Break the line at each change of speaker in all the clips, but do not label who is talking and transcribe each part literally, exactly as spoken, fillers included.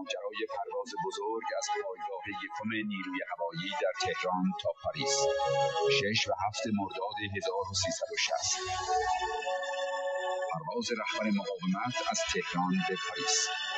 ماجرای پرواز بزرگ از پایگاه یکم نیروی هوایی در تهران تا پاریس، شش و هفت مرداد هزار و سیصد و شصت. پرواز رهبر مقاومت از تهران به پاریس.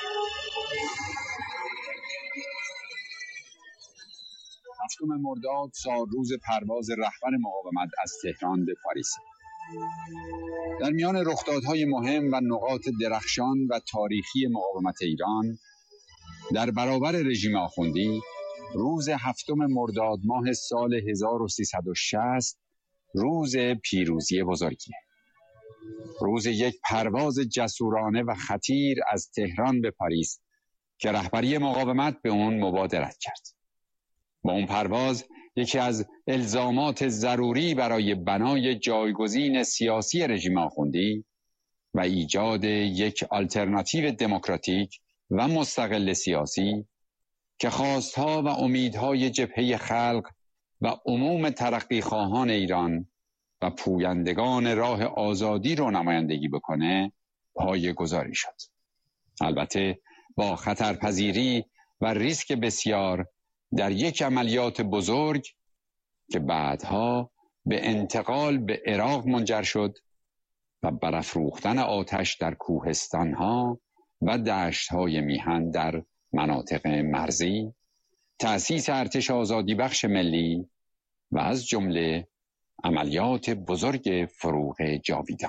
هفتم مرداد سالروز پرواز رهبر مقاومت از تهران به پاریس. در میان رخدادهای مهم و نقاط درخشان و تاریخی مقاومت ایران در برابر رژیم آخوندی، روز هفتم مرداد ماه سال هزار و سیصد و شصت روز پیروزی بزرگی، روز یک پرواز جسورانه و خطیر از تهران به پاریس که رهبری مقاومت به اون مبادرت کرد. با اون پرواز یکی از الزامات ضروری برای بنای جایگزین سیاسی رژیم آخوندی و ایجاد یک آلترناتیو دموکراتیک و مستقل سیاسی که خواستها و امیدهای جبهه خلق و عموم ترقیخواهان ایران و پویندگان راه آزادی رو نمایندگی بکنه پایه‌گذاری شد. البته با خطرپذیری و ریسک بسیار در یک عملیات بزرگ که بعدها به انتقال به عراق منجر شد و برافروختن آتش در کوهستانها و دشتهای میهن در مناطق مرزی، تأسیس ارتش آزادی بخش ملی و از جمله عملیات بزرگ فروغ جاویدان.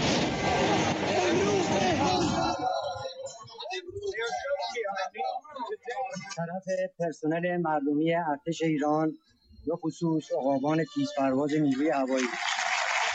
طرف پرسنل مردمی ارتش ایران به خصوص عقابان تیزپرواز نیروی هوایی